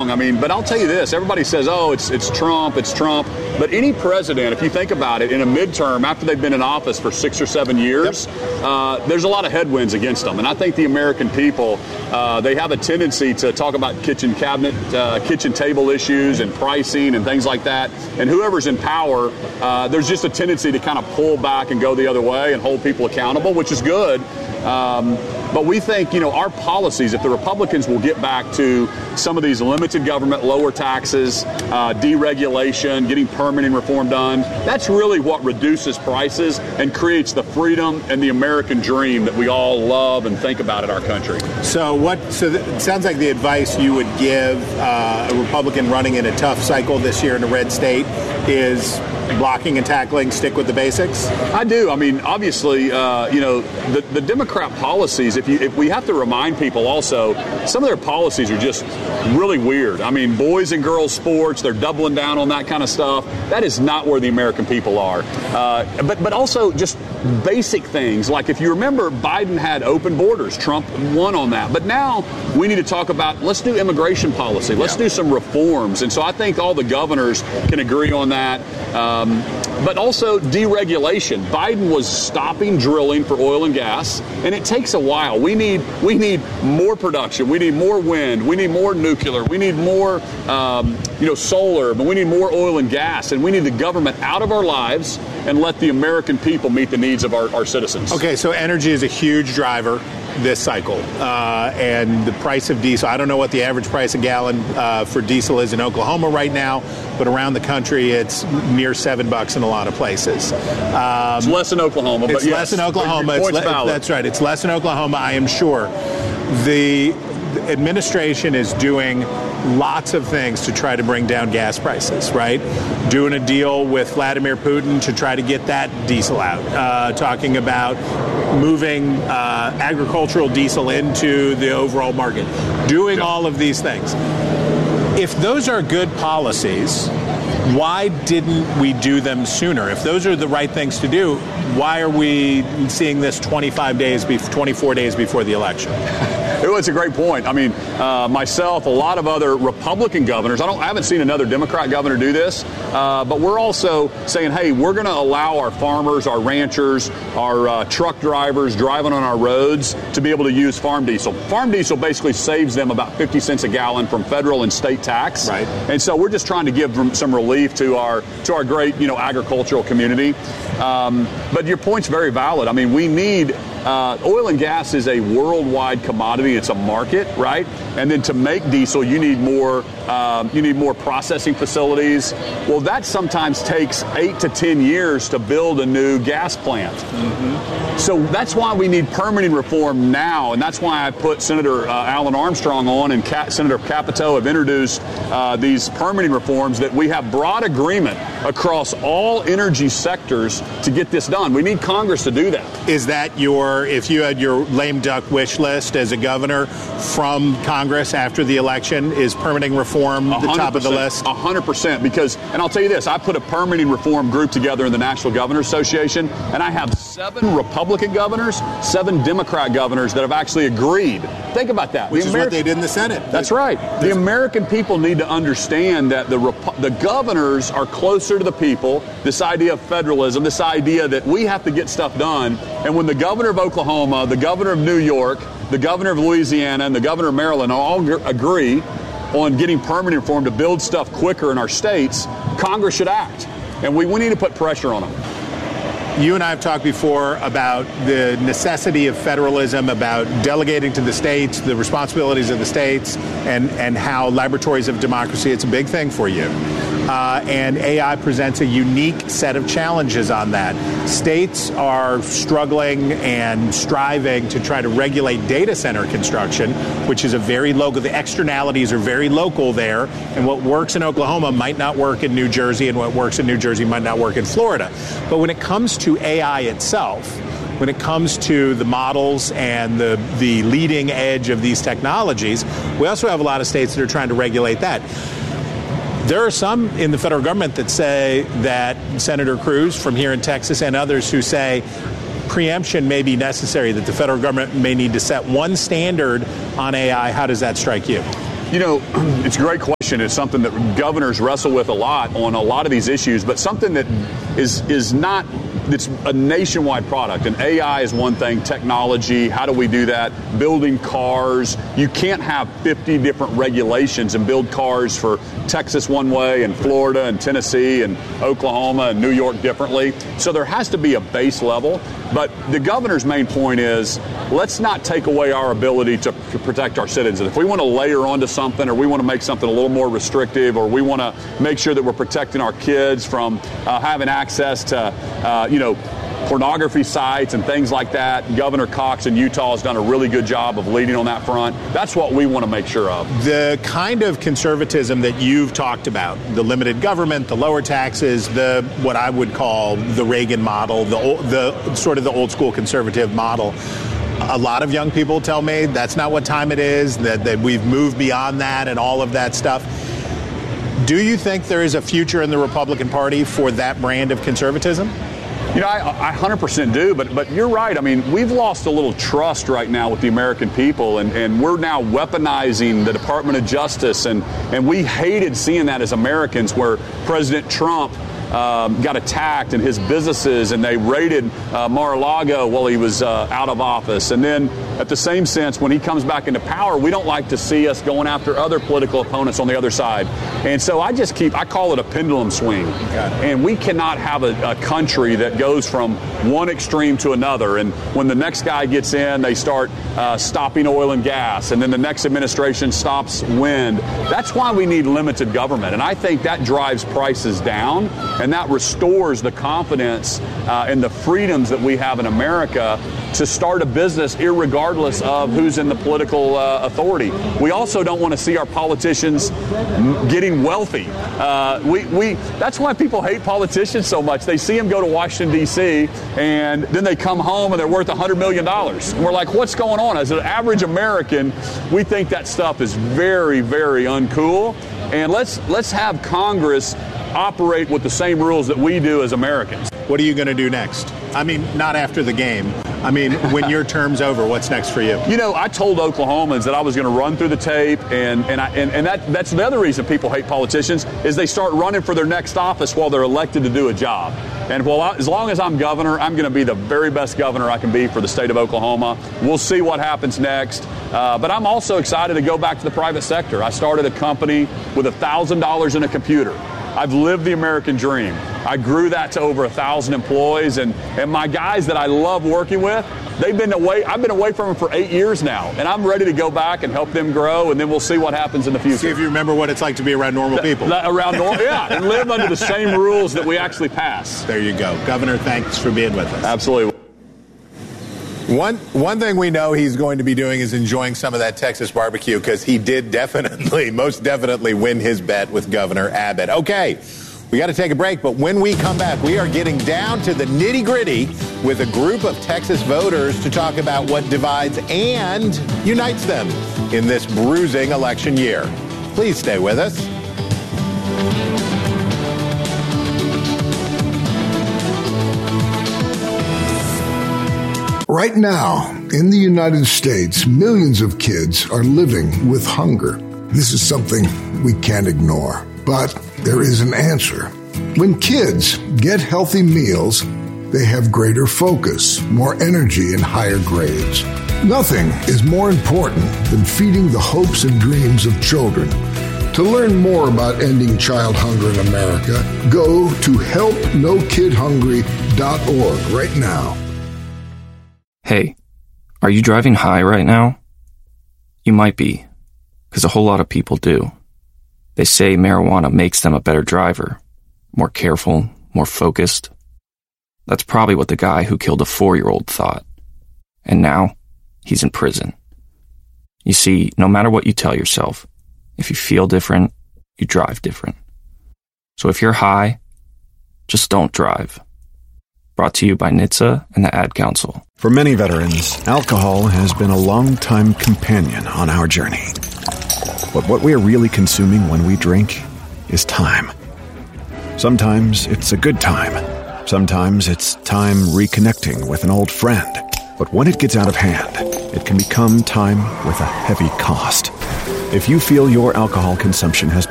I mean, but I'll tell you this. Everybody says, oh, it's Trump, it's Trump. But any president, if you think about it, in a midterm, after they've been in office for 6 or 7 years, there's a lot of headwinds against them. And I think the American people, they have a tendency to talk about kitchen table issues and pricing and things like that. And whoever's in power, there's just a tendency to kind of pull back and go the other way and hold people accountable, which is good. But we think, our policies, if the Republicans will get back to some of these limited government, lower taxes, deregulation, getting permitting reform done, that's really what reduces prices and creates the freedom and the American dream that we all love and think about in our country. So it sounds like the advice you would give a Republican running in a tough cycle this year in a red state is blocking and tackling, stick with the basics? I do. I mean, obviously, the Democrat policies, if we have to remind people also, some of their policies are just really weird. I mean, boys and girls sports, they're doubling down on that kind of stuff. That is not where the American people are. But also just basic things. Like if you remember, Biden had open borders. Trump won on that. But now we need to talk about, let's do immigration policy. Let's do some reforms. And so I think all the governors can agree on that. But also deregulation. Biden was stopping drilling for oil and gas, and it takes a while. We need more production. We need more wind. We need more nuclear. We need more solar, but we need more oil and gas, and we need the government out of our lives and let the American people meet the needs of our citizens. Okay, so energy is a huge driver this cycle, and the price of diesel. I don't know what the average price a gallon for diesel is in Oklahoma right now, but around the country it's near $7 in a lot of places. It's less in Oklahoma. It's less in Oklahoma. That's right. It's less in Oklahoma, I am sure. The administration is doing lots of things to try to bring down gas prices, right? Doing a deal with Vladimir Putin to try to get that diesel out. Talking about moving agricultural diesel into the overall market. Doing all of these things. If those are good policies, why didn't we do them sooner? If those are the right things to do, why are we seeing this 24 days before the election? It's a great point. I mean, myself, a lot of other Republican governors, I haven't seen another Democrat governor do this, but we're also saying, hey, we're going to allow our farmers, our ranchers, our truck drivers driving on our roads to be able to use farm diesel. Farm diesel basically saves them about 50 cents a gallon from federal and state tax. Right. And so we're just trying to give them some relief to our great, agricultural community. But your point's very valid. I mean, we need oil and gas is a worldwide commodity. It's a market, right? And then to make diesel, you need more processing facilities. Well, that sometimes takes 8 to 10 years to build a new gas plant. Mm-hmm. So that's why we need permitting reform now, and that's why I put Senator Alan Armstrong on, and Senator Capito have introduced these permitting reforms that we have broad agreement across all energy sectors to get this done. We need Congress to do that. Is that if you had your lame duck wish list as a governor from Congress after the election, is permitting reform the top of the list? 100%. Because, and I'll tell you this, I put a permitting reform group together in the National Governors Association, and I have 7 Republican governors, 7 Democrat governors that have actually agreed. Think about that. Which is what they did in the Senate. That's right. The American people need to understand that the governors are closer to the people, this idea of federalism, this idea that we have to get stuff done. And when the governor of Oklahoma, the governor of New York, the governor of Louisiana, and the governor of Maryland all agree on getting permitting reform to build stuff quicker in our states, Congress should act. And we need to put pressure on them. You and I have talked before about the necessity of federalism, about delegating to the states, the responsibilities of the states, and how laboratories of democracy, it's a big thing for you. And AI presents a unique set of challenges on that. States are struggling and striving to try to regulate data center construction, which is a very local, the externalities are very local there, and what works in Oklahoma might not work in New Jersey, and what works in New Jersey might not work in Florida. But when it comes to AI itself, when it comes to the models and the leading edge of these technologies, we also have a lot of states that are trying to regulate that. There are some in the federal government that say that Senator Cruz from here in Texas and others who say preemption may be necessary, that the federal government may need to set one standard on AI. How does that strike you? It's a great question. It's something that governors wrestle with a lot on a lot of these issues, but something that is not, it's a nationwide product. And AI is one thing, technology, how do we do that? Building cars. You can't have 50 different regulations and build cars for Texas one way and Florida and Tennessee and Oklahoma and New York differently. So there has to be a base level. But the governor's main point is, let's not take away our ability to protect our citizens. If we want to layer onto something, or we want to make something a little more restrictive, or we want to make sure that we're protecting our kids from having access to, pornography sites and things like that, Governor Cox in Utah has done a really good job of leading on that front. That's what we want to make sure of. The kind of conservatism that you've talked about, the limited government, the lower taxes, the what I would call the Reagan model, the sort of the old school conservative model. A lot of young people tell me that's not what time it is, that we've moved beyond that and all of that stuff. Do you think there is a future in the Republican Party for that brand of conservatism? I 100% do, but you're right. I mean, we've lost a little trust right now with the American people, and we're now weaponizing the Department of Justice, and we hated seeing that as Americans, where President Trump got attacked and his businesses, and they raided Mar-a-Lago while he was out of office. And then at the same sense, when he comes back into power, we don't like to see us going after other political opponents on the other side. And so I call it a pendulum swing. And we cannot have a country that goes from one extreme to another. And when the next guy gets in, they start stopping oil and gas. And then the next administration stops wind. That's why we need limited government. And I think that drives prices down. And that restores the confidence and the freedoms that we have in America to start a business irregardless of who's in the political authority. We also don't want to see our politicians getting wealthy. That's why people hate politicians so much. They see them go to Washington, D.C., and then they come home and they're worth $100 million. And we're like, what's going on? As an average American, we think that stuff is very, very uncool. And let's have Congress operate with the same rules that we do as Americans. What are you going to do next? I mean, not after the game. I mean, when your term's over, what's next for you? I told Oklahomans that I was going to run through the tape, and that's the other reason people hate politicians, is they start running for their next office while they're elected to do a job. And as long as I'm governor, I'm going to be the very best governor I can be for the state of Oklahoma. We'll see what happens next. But I'm also excited to go back to the private sector. I started a company with $1,000 in a computer. I've lived the American dream. I grew that to over 1,000 employees, and my guys that I love working with, I've been away from them for 8 years now, and I'm ready to go back and help them grow, and then we'll see what happens in the future. See if you remember what it's like to be around normal people. And live under the same rules that we actually pass. There you go. Governor, thanks for being with us. Absolutely. One thing we know he's going to be doing is enjoying some of that Texas barbecue, because he did most definitely win his bet with Governor Abbott. Okay, we got to take a break, but when we come back, we are getting down to the nitty-gritty with a group of Texas voters to talk about what divides and unites them in this bruising election year. Please stay with us. Right now, in the United States, millions of kids are living with hunger. This is something we can't ignore, but there is an answer. When kids get healthy meals, they have greater focus, more energy, and higher grades. Nothing is more important than feeding the hopes and dreams of children. To learn more about ending child hunger in America, go to helpnokidhungry.org right now. Hey, are you driving high right now? You might be, because a whole lot of people do. They say marijuana makes them a better driver, more careful, more focused. That's probably what the guy who killed a 4-year-old thought. And now, he's in prison. You see, no matter what you tell yourself, if you feel different, you drive different. So if you're high, just don't drive. Brought to you by NHTSA and the Ad Council. For many veterans, alcohol has been a long-time companion on our journey. But what we are really consuming when we drink is time. Sometimes it's a good time. Sometimes it's time reconnecting with an old friend. But when it gets out of hand, it can become time with a heavy cost. If you feel your alcohol consumption has